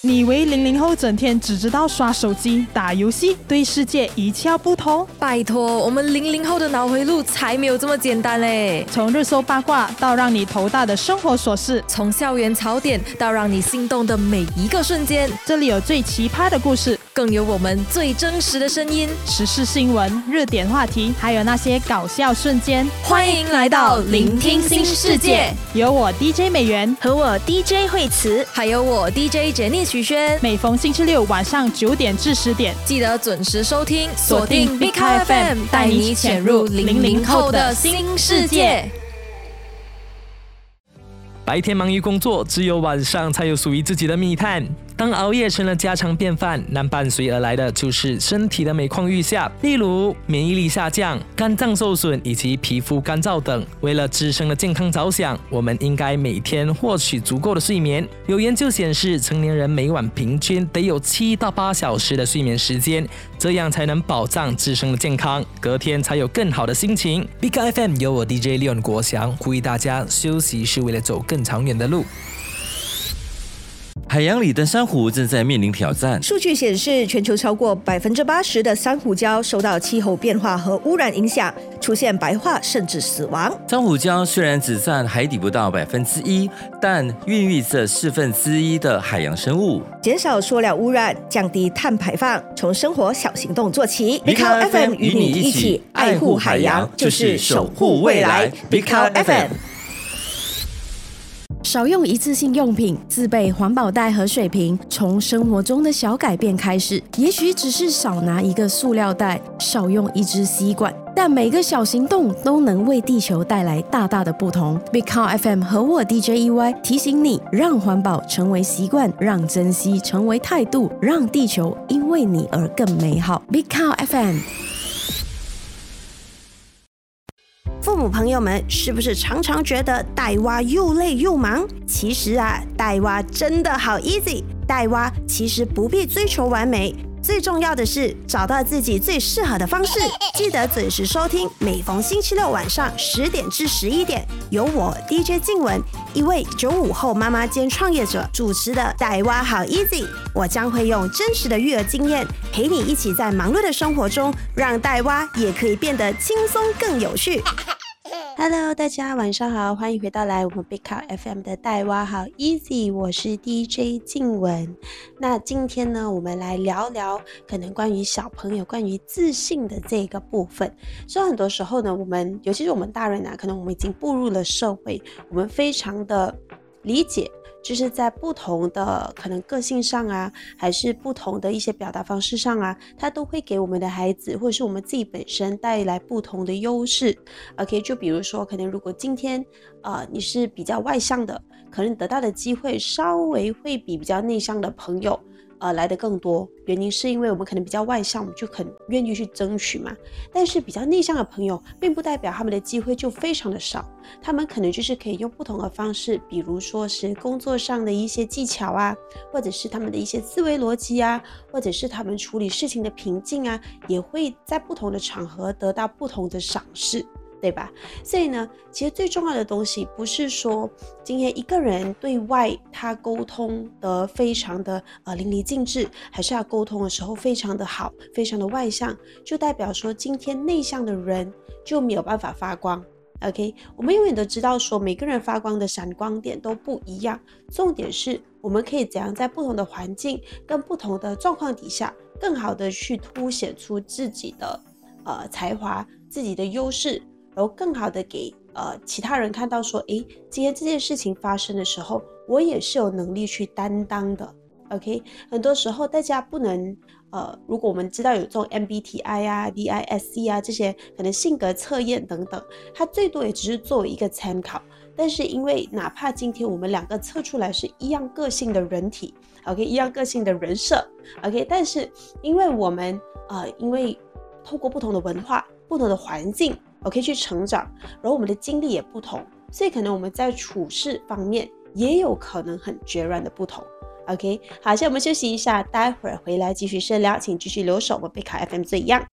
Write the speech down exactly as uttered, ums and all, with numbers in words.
你以为零零后整天只知道刷手机、打游戏，对世界一窍不通？ 拜托，我们零零后的脑回路才没有这么简单嘞！ 从热搜八卦到让你头大的生活琐事， 从校园槽点到让你心动的每一个瞬间， 这里有最奇葩的故事， 更有我们最真实的声音， 时事新闻、热点话题，还有那些搞笑瞬间。 欢迎来到聆听新世界， 有我 D J 美元和我 D J 惠慈， 还有我 D J 简妮许轩。 每逢星期六晚上九点至十点， 记得准时收听，锁定 Big F M， 带你潜入零零后的新世界。 白天忙于工作，只有晚上才有属于自己的密探。当熬夜成了家常便饭，那伴随而来的就是身体的每况愈下，例如免疫力下降、肝脏受损以及皮肤干燥等。为了自身的健康着想，我们应该每天获取足够的睡眠。有研究显示，成年人每晚平均得有七到八小时的睡眠时间，这样才能保障自身的健康，隔天才有更好的心情。Big F M 由我 D J Leon 国祥呼吁大家，休息是为了走更长远的路。 海洋里的珊瑚正在面临挑战。 数据显示，全球超过百分之八十的珊瑚礁受到气候变化和污染影响，出现白化甚至死亡。 珊瑚礁虽然只占海底不到百分之一，但孕育着四分之一的海洋生物。 减少塑料污染，降低碳排放，从生活小行动做起。 Big Cow F M 与你一起爱护海洋，就是守护未来。Big Cow F M。 少用一次性用品，自备环保袋和水瓶，从生活中的小改变开始。也许只是少拿一个塑料袋，少用一支吸管，但每个小行动都能为地球带来大大的不同。Big Cow F M 和我 D J E Y 提醒你，让环保成为习惯，让珍惜成为态度，让地球因为你而更美好。Big Cow F M。 父母朋友们是不是常常觉得带娃又累又忙？其实啊，带娃真的好 easy。带娃其实不必追求完美，最重要的是找到自己最适合的方式。记得准时收听，每逢星期六晚上十点至十一点，由我 D J 静雯，一位九五后妈妈兼创业者主持的《带娃好 easy》。我将会用真实的育儿经验，陪你一起在忙碌的生活中，让带娃也可以变得轻松更有趣。Hello， 大家晚上好，欢迎回到来我们 Big Cow F M 的带娃好 Easy， 我是 D J 静雯。那今天呢，我们来聊聊可能关于小朋友关于自信的这个部分。所以很多时候呢，我们尤其是我们大人啊，可能我们已经步入了社会，我们非常的理解。就是在不同的可能个性上啊，还是不同的一些表达方式上啊，它都会给我们的孩子或者是我们自己本身带来不同的优势。 OK， 就比如说可能如果今天呃你是比较外向的，可能得到的机会稍微会比比较内向的朋友呃，来的更多。原因是因为我们可能比较外向，我们就很愿意去争取嘛。但是比较内向的朋友，并不代表他们的机会就非常的少，他们可能就是可以用不同的方式，比如说是工作上的一些技巧啊，或者是他们的一些思维逻辑啊，或者是他们处理事情的平静啊，也会在不同的场合得到不同的赏识，对吧？所以呢，其实最重要的东西不是说今天一个人对外他沟通得非常的呃淋漓尽致，还是他沟通的时候非常的好，非常的外向，就代表说今天内向的人就没有办法发光。OK， 我们永远都知道说每个人发光的闪光点都不一样，重点是我们可以怎样在不同的环境跟不同的状况底下，更好的去凸显出自己的呃才华、自己的优势，然后更好的给呃其他人看到说，诶，今天这件事情发生的时候，我也是有能力去担当的。OK， 很多时候大家不能呃，如果我们知道有这种 M B T I 啊、D I S C 啊这些可能性格测验等等，它最多也只是作为一个参考。但是因为哪怕今天我们两个测出来是一样个性的人体 ，OK， 一样个性的人设 ，OK， 但是因为我们呃，因为透过不同的文化、不同的环境。OK， 去成长，然后我们的经历也不同，所以可能我们在处事方面也有可能很决然的不同。OK， 好，现在我们休息一下，待会儿回来继续深聊，请继续留守我们Big Cow F M 最样。